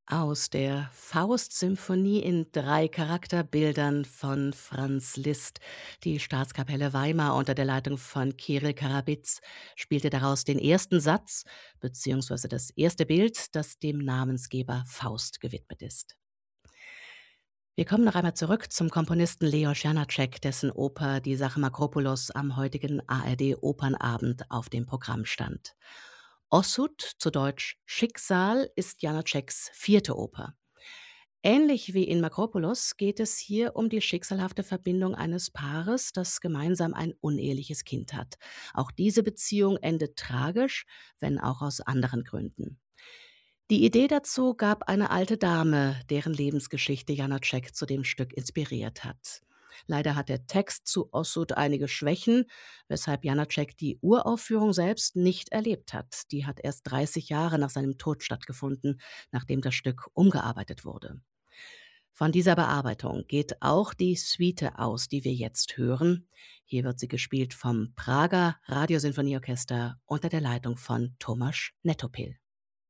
Aus der Faust-Symphonie in 3 Charakterbildern von Franz Liszt. Die Staatskapelle Weimar unter der Leitung von Kirill Karabitz spielte daraus den ersten Satz beziehungsweise das erste Bild, das dem Namensgeber Faust gewidmet ist. Wir kommen noch einmal zurück zum Komponisten Leos Janáček, dessen Oper Die Sache Makropulos am heutigen ARD-Opernabend auf dem Programm stand. Ossut, zu Deutsch Schicksal, ist Janáčeks vierte Oper. Ähnlich wie in Makropulos geht es hier um die schicksalhafte Verbindung eines Paares, das gemeinsam ein uneheliches Kind hat. Auch diese Beziehung endet tragisch, wenn auch aus anderen Gründen. Die Idee dazu gab eine alte Dame, deren Lebensgeschichte Janáček zu dem Stück inspiriert hat. Leider hat der Text zu Ossut einige Schwächen, weshalb Janáček die Uraufführung selbst nicht erlebt hat. Die hat erst 30 Jahre nach seinem Tod stattgefunden, nachdem das Stück umgearbeitet wurde. Von dieser Bearbeitung geht auch die Suite aus, die wir jetzt hören. Hier wird sie gespielt vom Prager Radiosinfonieorchester unter der Leitung von Tomasz Netopil.